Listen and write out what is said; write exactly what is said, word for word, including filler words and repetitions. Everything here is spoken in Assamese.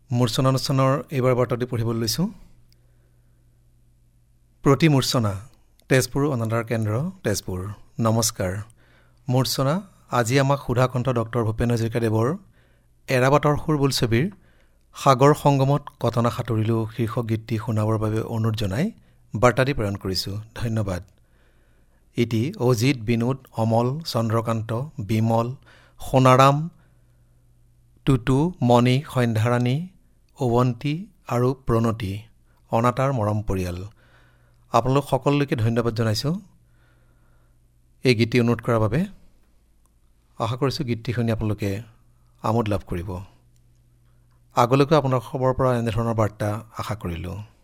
মূৰ্ছনা অনুষ্ঠানৰ এইবাৰ বাৰ্তাটি পঢ়িবলৈ লৈছোঁ। প্ৰতি মূৰ্ছনা, তেজপুৰ অনাতাঁৰ কেন্দ্ৰ, তেজপুৰ। নমস্কাৰ। মূৰ্ছনা আজি আমাক সুধাকণ্ঠ ডক্টৰ ভূপেন হাজৰিকাদেৱৰ এৰাবাটৰ সুৰ বোলছবিৰ সাগৰ সংগমত কটনা সাঁতুৰিলোঁ শীৰ্ষক গীতটি শুনাবৰ বাবে অনুৰোধ জনাই বাৰ্তাটি প্ৰেৰণ কৰিছোঁ। ধন্যবাদ। ইতি অজিত, বিনোদ, অমল, চন্দ্ৰকান্ত, বিমল, সোণাৰাম, টুটু, মণি, সন্ধ্যাৰাণী, অৱন্তী আৰু প্ৰণতি, অনাতাঁৰ মৰম পৰিয়াল। আপোনালোক সকলোলৈকে ধন্যবাদ জনাইছোঁ এই গীতটি অনুৰোধ কৰাৰ বাবে। আশা কৰিছোঁ গীতটি শুনি আপোনালোকে আমোদ লাভ কৰিব। আগলৈকো আপোনাৰ খবৰৰ পৰা এনেধৰণৰ বাৰ্তা আশা কৰিলোঁ।